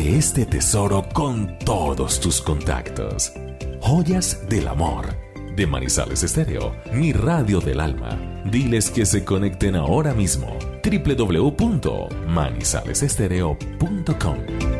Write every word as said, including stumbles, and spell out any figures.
Comparte este tesoro con todos tus contactos. Joyas del amor de Manizales Estéreo, mi radio del alma. Diles que se conecten ahora mismo. doble u doble u doble u punto manizales estéreo punto com